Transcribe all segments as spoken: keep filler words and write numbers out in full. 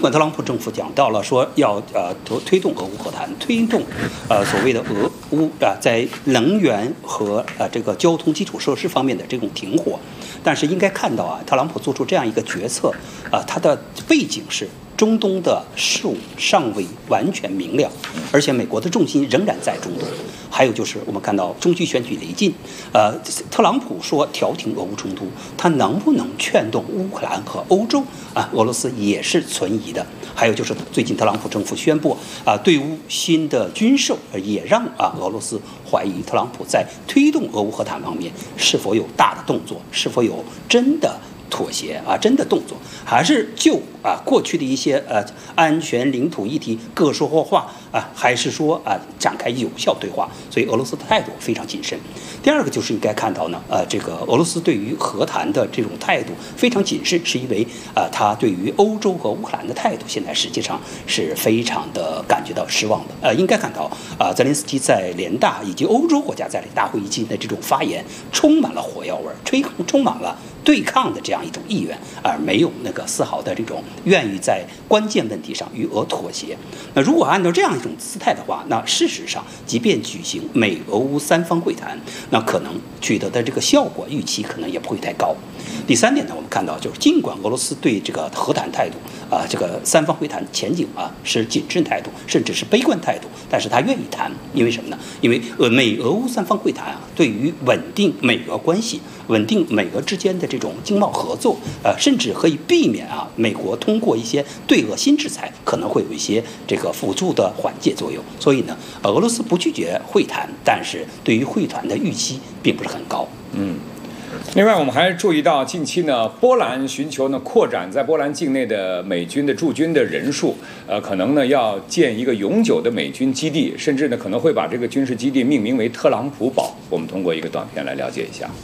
管特朗普政府讲到了说要呃推推动俄乌和谈，推动呃所谓的俄乌啊、呃、在能源和呃这个交通基础设施方面的这种停火，但是应该看到啊，特朗普做出这样一个决策啊、呃，他的背景是中东的事务尚未完全明了，而且美国的重心仍然在中东。还有就是我们看到中期选举临近，呃，特朗普说调停俄乌冲突，他能不能劝动乌克兰和欧洲啊？俄罗斯也是存疑的。还有就是最近特朗普政府宣布啊，对乌新的军售，也让啊俄罗斯怀疑特朗普在推动俄乌和谈方面是否有大的动作，是否有真的妥协啊，真的动作，还是就啊过去的一些呃安全领土议题各说各话啊，还是说啊展开有效对话？所以俄罗斯的态度非常谨慎。第二个就是应该看到呢，呃，这个俄罗斯对于和谈的这种态度非常谨慎，是因为啊，他对于欧洲和乌克兰的态度现在实际上是非常的感觉到失望的。呃，应该看到啊，泽连斯基在联大以及欧洲国家在联大会议期的这种发言，充满了火药味，吹充满了对抗的这样一种意愿，而没有那个丝毫的这种愿意在关键问题上与俄妥协。那如果按照这样一种姿态的话，那事实上，即便举行美俄乌三方会谈，那可能取得的这个效果预期可能也不会太高。第三点呢，我们看到就是尽管俄罗斯对这个和谈态度啊，这个三方会谈前景啊是谨慎态度，甚至是悲观态度，但是他愿意谈，因为什么呢？因为呃美俄乌三方会谈啊，对于稳定美俄关系、稳定美俄之间的这种经贸合作，呃，甚至可以避免啊美国通过一些对俄新制裁可能会有一些这个辅助的缓解作用。所以呢，俄罗斯不拒绝会谈，但是对于会谈的预期并不是很高。 嗯。另外，我们还注意到，近期呢，波兰寻求呢扩展在波兰境内的美军的驻军的人数，呃，可能呢要建一个永久的美军基地，甚至呢可能会把这个军事基地命名为特朗普堡。我们通过一个短片来了解一下。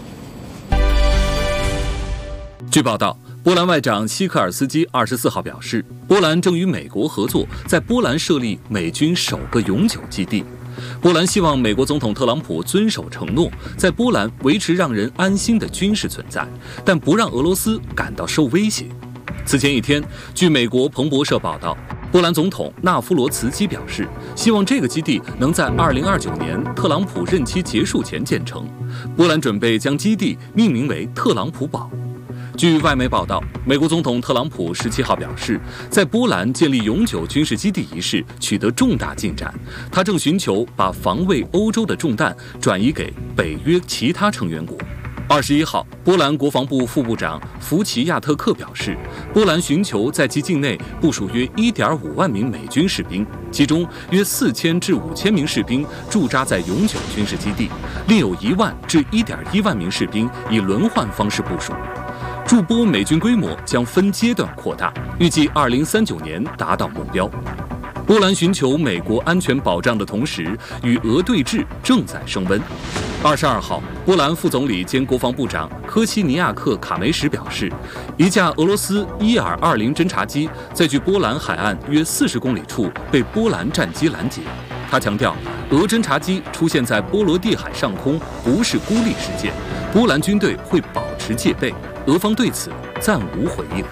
据报道，波兰外长希克尔斯基二十四号表示，波兰正与美国合作，在波兰设立美军首个永久基地。波兰希望美国总统特朗普遵守承诺，在波兰维持让人安心的军事存在，但不让俄罗斯感到受威胁。此前一天，据美国彭博社报道，波兰总统纳夫罗茨基表示，希望这个基地能在二零二九年特朗普任期结束前建成。波兰准备将基地命名为特朗普堡。据外媒报道，美国总统特朗普十七号表示，在波兰建立永久军事基地一事取得重大进展，他正寻求把防卫欧洲的重担转移给北约其他成员国。二十一号，波兰国防部副部长福奇亚特克表示，波兰寻求在其境内部署约一点五万名美军士兵，其中约四千至五千名士兵驻扎在永久军事基地，另有一万至一点一万名士兵以轮换方式部署。驻波美军规模将分阶段扩大，预计二零三九年达到目标。波兰寻求美国安全保障的同时，与俄对峙正在升温。二十二号，波兰副总理兼国防部长科西尼亚克卡梅什表示，一架俄罗斯伊尔二零侦察机在距波兰海岸约四十公里处被波兰战机拦截。他强调，俄侦察机出现在波罗的海上空不是孤立事件，波兰军队会保持戒备。俄方对此暂无回应。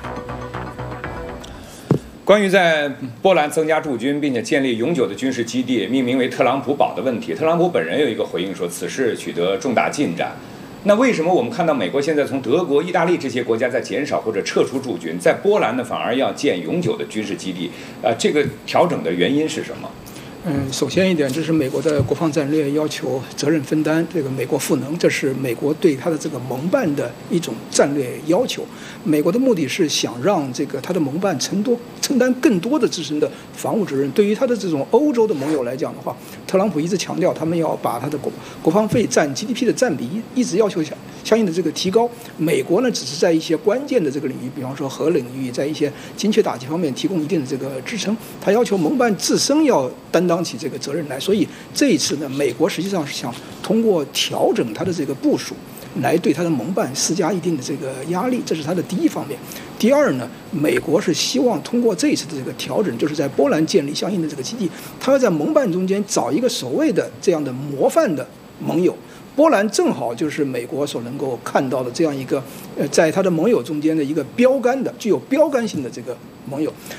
关于在波兰增加驻军并且建立永久的军事基地，命名为特朗普堡的问题，特朗普本人有一个回应说，此事取得重大进展。那为什么我们看到美国现在从德国、意大利这些国家在减少或者撤出驻军，在波兰呢反而要建永久的军事基地？呃，这个调整的原因是什么？ 嗯，首先一点，这是美国的国防战略要求责任分担，这个美国赋能，这是美国对它的这个盟伴的一种战略要求。美国的目的是想让这个它的盟伴承多承担更多的自身的防务责任。对于它的这种欧洲的盟友来讲的话，特朗普一直强调他们要把它的国国防费占 G D P 的占比一直要求相相应的这个提高。美国呢，只是在一些关键的这个领域，比方说核领域，在一些精确打击方面提供一定的这个支撑。他要求盟伴自身要担当起这个责任来，所以这一次呢，美国实际上是想通过调整它的这个部署，来对它的盟伴施加一定的这个压力，这是它的第一方面。第二呢，美国是希望通过这一次的这个调整，就是在波兰建立相应的这个基地，它要在盟伴中间找一个所谓的这样的模范的盟友。波兰正好就是美国所能够看到的这样一个，呃，在它的盟友中间的一个标杆的、具有标杆性的这个盟友。